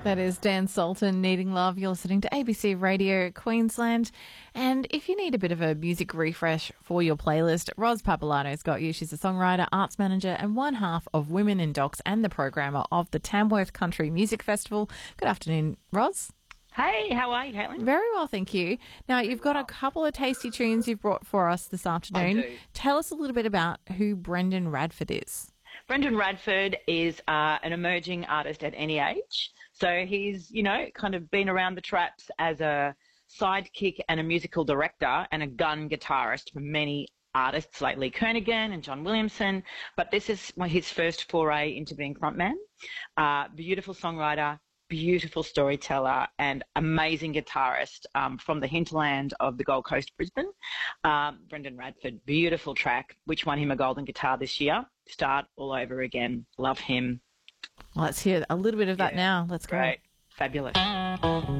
That is Dan Sultan, Needing Love. You're listening to ABC Radio Queensland. And if you need a bit of a music refresh for your playlist, Roz Papalano's got you. She's a songwriter, arts manager, and one half of Women in Docs and the programmer of the Tamworth Country Music Festival. Good afternoon, Roz. Hey, how are you, Caitlin? Very well, thank you. Now, you've got a couple of tasty tunes you've brought for us this afternoon. I do. Tell us a little bit about who Brendan Radford is. Brendan Radford is an emerging artist at any age. So he's, kind of been around the traps as a sidekick and a musical director and a gun guitarist for many artists like Lee Kernaghan and John Williamson. But this is his first foray into being frontman. Beautiful songwriter, beautiful storyteller, and amazing guitarist from the hinterland of the Gold Coast, Brisbane. Brendan Radford, beautiful track, which won him a golden guitar this year. Start all over again. Love him. Let's hear a little bit of that now. Let's go. Great. Fabulous.